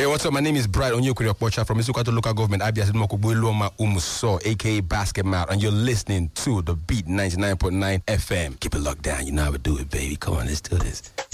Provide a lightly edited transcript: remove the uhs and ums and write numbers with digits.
what's up? My name is Bright Onyekuriokpocha from Isukwato Local Government, Abia Sidmokogbo Luoma Umuso, aka Basketmouth, and you're listening to The Beat 99.9 FM. Keep it locked down. You know how we do it, baby. Come on, let's do this.